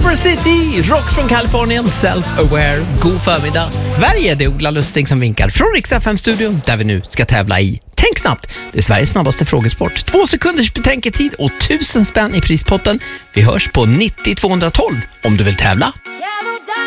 River City, rock från Kalifornien, self-aware. God förmiddag, Sverige. Det är Ola Lustig som vinkar från Rix FM-studion där vi nu ska tävla i Tänk snabbt. Det är Sveriges snabbaste frågesport. 2 sekunders betänketid och 1000 spänn i prispotten. Vi hörs på 90 212 om du vill tävla.